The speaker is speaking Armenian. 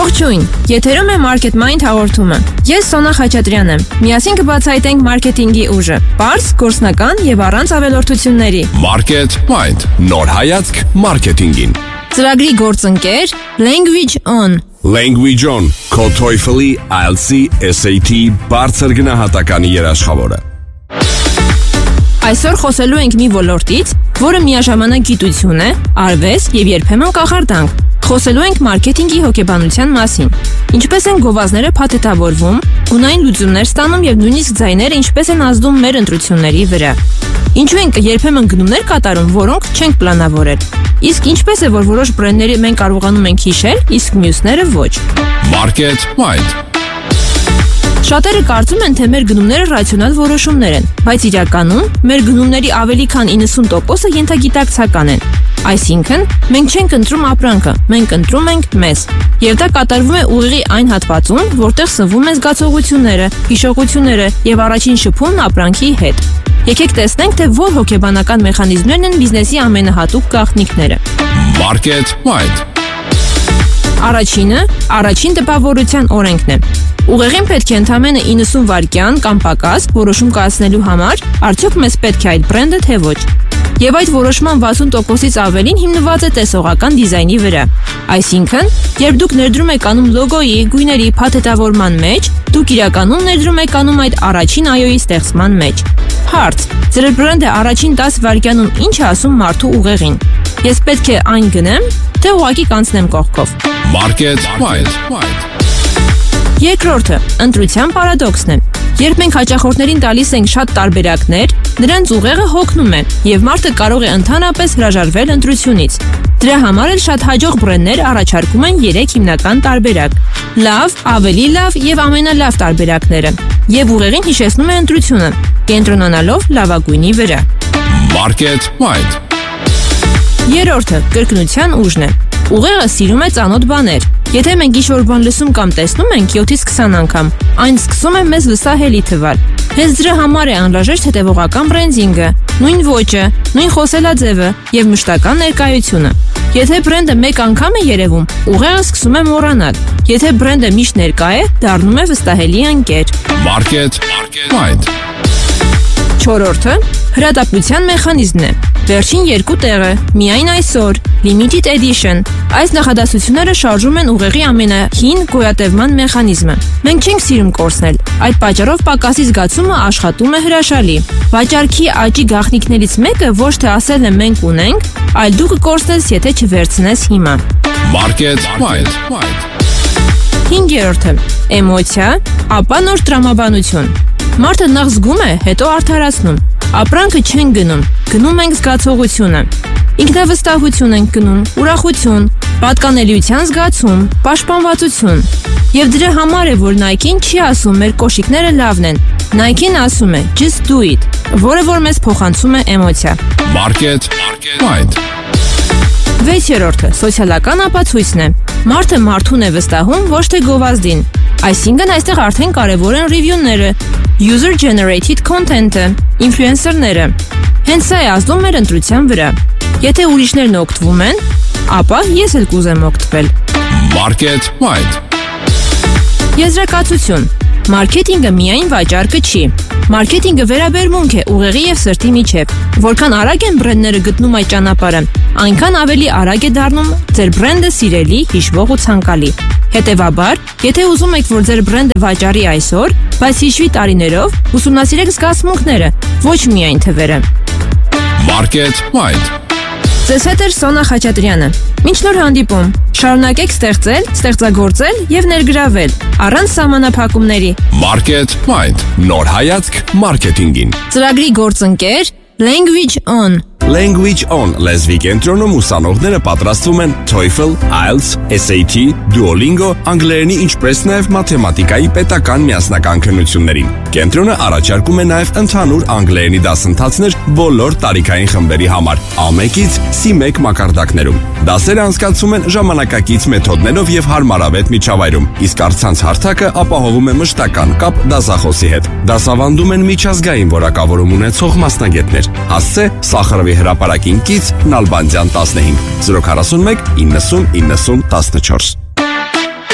Ողջույն, եթերում է Market Mind հաղորդումը։ Ես Սոնա Խաչատրյանն եմ։ Միասին կբացահայտենք մարքեթինգի ուժը, պարզ, գործնական եւ առանց ավելորդությունների։ Market Mind, նոր հայացք մարքեթինգին։ Ծրագրի գործընկեր Language On։ Language On, քո TOEFL-ի, IELTS-ի, SAT բարձր գնահատականի երաշխավորը։ Այսօր խոսելու ենք մի ոլորտից, որը միաժամանակ գիտություն է, արվեստ եւ երբեմն կախարդանք։ Խոսելու ենք մարքեթինգի հոգեբանության մասին։ Ինչպես են գովազդները փաթեթավորվում, գունային լուծումներ ստանում եւ նույնիսկ ձայները ինչպես են ազդում մեր ընտրությունների վրա։ Ինչու ենք երբեմն գնումներ կատարում, որոնք չենք պլանավորել։ Իսկ ինչպես է, որ որոշ բրենդների մենք կարողանում ենք հիշել, իսկ մյուսները ոչ։ Market Mind։ Շատերը կարծում են, թե մեր գնումները ռացիոնալ որոշումներ են, բայց իրականում մեր գնումների ավելի քան 90%-ը ենթագիտակցական են։ Այսինքն, մենք չենք ընտրում ապրանքը, մենք ընտրում ենք մեզ։ Եվ դա կատարվում է ուղիղի այն հատվածում, որտեղ սնվում են զգացողությունները, հիշողությունները եւ առաջին շփումն ապրանքի հետ։ Եկեք տեսնենք, թե որ հոգեբանական մեխանիզմներն են բիզնեսի ամենահատուկ գաղտնիքները։ Market Mind։ Առաջին տպավորության օրենքն է։ Ուղեղին պետք է ընդամենը 90 վայրկյան կամ պակաս որոշում կայացնելու համար, արդյոք մեզ պետք է այդ բրենդը թե ոչ։ Եվ այդ որոշման 60%-ից ավելին հիմնված է տեսողական դիզայնի վրա։ Այսինքն, երբ դուք ներդրում եք անում լոգոյի, գույների, փաթեթավորման մեջ, դուք իրականում ներդրում եք անում այդ առաջին այոյի ստեղծման մեջ։ Հարց. Ձեր բրենդը առաջին 10 վայրկյանում ինչ է ասում մարդու ուղեղին։ Ես պետք է այն գնեմ, թե ուղղակի կանցնեմ կողքով։ Market Mind։ Երկրորդը, ընտրության պարադոքսն է։ Երբ մենք հաճախորդներին տալիս ենք շատ տարբերակներ, նրանց ուղեղը հոգնում է, եւ մարդը կարող է ընդհանրապես հրաժարվել ընտրությունից։ Դրա համար էլ շատ հաջող բրենդներ առաջարկում են 3 հիմնական տարբերակ՝ լավ, ավելի լավ եւ ամենալավ տարբերակները, եւ ուղեղին հիշեցնում է ընտրությունը, կենտրոնանալով լավագույնի վրա։ Market Mind։ Երրորդը, կրկնության ուժն է։ Ուղեղը սիրում է ծանոթ բաներ։ Եթե մենք ինչ-որ բան լսում կամ տեսնում ենք 7-ից 20 անգամ, այն սկսում է մեզ վստահելի թվալ։ Հենց դրա համար է անհրաժեշտ հետևողական բրենդինգը, նույն ոճը, նույն խոսելաձևը եւ մշտական ներկայությունը։ Եթե բրենդը մեկ անգամ է երևում, ուղեղը սկսում է մոռանալ։ Եթե բրենդը միշտ ներկա է, դառնում է վստահելի ընկեր։ Market Mind։ Չորրորդը, հրատապության մեխանիզմն է։ Վերջին 2 տեղը, միայն այսօր, Limited Edition։ Այս նախադասությունները շարժում են ուղեղի ամենահին գոյատևման մեխանիզմը։ Մենք չենք սիրում կորցնել։ Այդ պատճառով պակասի զգացումը աշխատում է հրաշալի։ Վաճառքի աճի գաղտնիքներից մեկը ոչ թե ասելն է մենք ունենք, այլ դու կկորցնես, եթե չվերցնես հիմա։ Market Mind։ Հինգերորդը, էմոցիա, ապա նոր տրամաբանություն։ Մարդը նախ զգում է, հետո արդարացնում։ Ապրանքը չեն գնում, գնում ենք զգացողությունը։ Ինքնավստահություն ենք գնում, ուրախություն, պատկանելիության զգացում, պաշտպանվածություն։ Եվ դրա համար է, որ Nike-ն չի ասում մեր կոշիկները լավն են։ Nike-ն ասում է just do it, որը որ մեզ փոխանցում է էմոցիա։ Market Mind։ Վեցերորդը, սոցիալական ապացույցն է։ Մարդը մարդուն է վստահում, ոչ թե գովազդին։ Այսինքն այստեղ արդեն կարևոր են ռիվյուները, user generated content-ը, ինֆլուենսերները։ Հենց սա է ազդում մեր ընտրության վրա։ Եթե ուրիշներն օգտվում են, ապա ես էլ կուզեմ օգտվել։ Market Mind։ Եզրակացություն։ Մարքեթինգը միայն վաճառքը չի։ Մարքեթինգը վերաբերմունք է ուղեղի եւ սրտի միջև։ Որքան արագ են բրենդները գտնում այդ ճանապարհը, այնքան ավելի արագ է դառնում ձեր բրենդը սիրելի, հիշվող ու ցանկալի։ Հետևաբար, եթե ուզում եք, որ ձեր բրենդը վաճառի այսօր, բայց հիշվի տարիներով, ուսումնասիրեք զգացմունքները, ոչ միայն թվերը։ Market Mind։ Ձեզ հետ է Սոնա Խաչատրյանը։ Մինչ նոր հանդիպում, շարունակեք ստեղծել, ստեղծագործել եւ ներգրավել առանց սահմանափակումների։ Market Mind, նոր հայացք մարքեթինգին։ Ծրագրի գործընկեր Language On։ Language On լեզվի կենտրոնում ուսանողները պատրաստվում են TOEFL, IELTS, SAT, Duolingo, անգլերենի ինչպես նաև մաթեմատիկայի պետական միասնական քննություններին։ Կենտրոնը առաջարկում է նաև ընդհանուր անգլերենի դասընթացներ բոլոր տարիքային խմբերի համար, A1-ից C1 մակարդակներում։ Դասերը անցկացվում են ժամանակակից մեթոդներով եւ հարմարավետ միջավայրում, իսկ առցանց հարթակը ապահովում է մշտական կապ դասախոսի հետ։ Դասավանդում են միջազգային որակավորում ունեցող մասնագետներ։ Հասցե Սախարովի հրապարակին կից Նալբանդյան 15 041 90 90 14